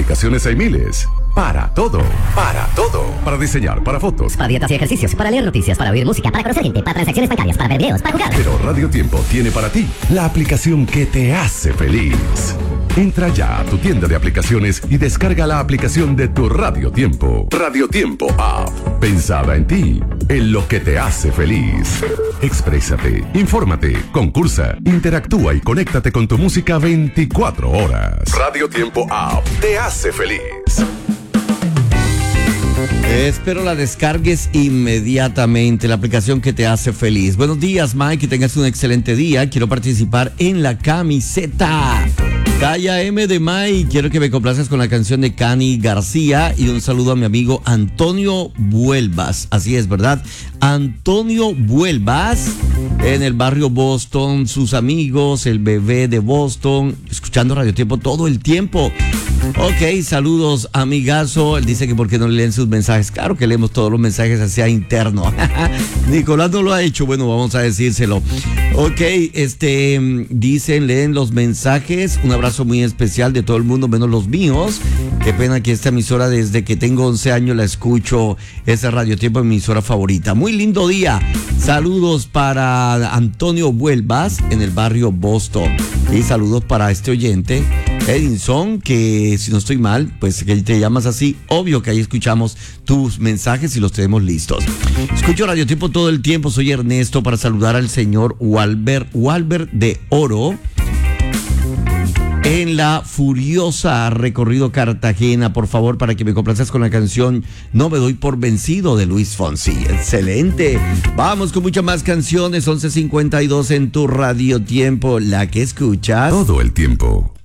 Aplicaciones hay miles. Para todo. Para diseñar, para fotos. Para dietas y ejercicios, para leer noticias, para oír música, para conocer gente, para transacciones bancarias, para ver videos, para jugar. Pero Radio Tiempo tiene para ti la aplicación que te hace feliz. Entra ya a tu tienda de aplicaciones y descarga la aplicación de tu Radio Tiempo. Radio Tiempo App. Pensada en ti, en lo que te hace feliz. Exprésate, infórmate, concursa, interactúa y conéctate con tu música 24 horas. Radio Tiempo App te hace feliz. Espero la descargues inmediatamente, la aplicación que te hace feliz. Buenos días, Mike, que tengas un excelente día. Quiero participar en la camiseta. Talla M de Mike, quiero que me complazcas con la canción de Cani García y un saludo a mi amigo Antonio Vuelvas. Así es, ¿verdad? Antonio Vuelvas en el barrio Boston, sus amigos, el bebé de Boston, escuchando Radio Tiempo todo el tiempo. Ok, saludos, amigazo. Él dice que por qué no leen sus mensajes. Claro que leemos todos los mensajes hacia interno. Nicolás no lo ha hecho. Bueno, vamos a decírselo. Ok, dicen, leen los mensajes. Un abrazo muy especial de todo el mundo, menos los míos. Qué pena que esta emisora, desde que tengo 11 años la escucho. Esa Radio Tiempo es mi emisora favorita. Muy lindo día. Saludos para Antonio Vuelvas en el barrio Boston. Y saludos para este oyente, Edinson, que si no estoy mal, pues que te llamas así, obvio que ahí escuchamos tus mensajes y los tenemos listos. Escucho Radio Tiempo todo el tiempo, soy Ernesto, para saludar al señor Walber de Oro en la Furiosa recorrido Cartagena, por favor, para que me complazcas con la canción No me doy por vencido de Luis Fonsi. Excelente. Vamos con muchas más canciones. 11:52 en tu Radio Tiempo, la que escuchas todo el tiempo.